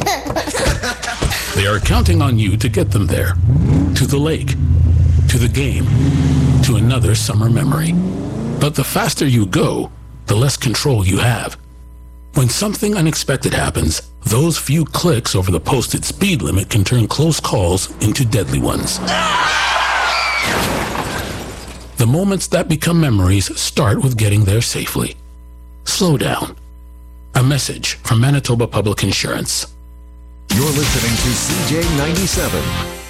They are counting on you to get them there. To the lake, to the game, to another summer memory. But the faster you go, the less control you have. When something unexpected happens, those few clicks over the posted speed limit can turn close calls into deadly ones. The moments that become memories start with getting there safely. Slow down. A message from Manitoba Public Insurance. You're listening to CJ97.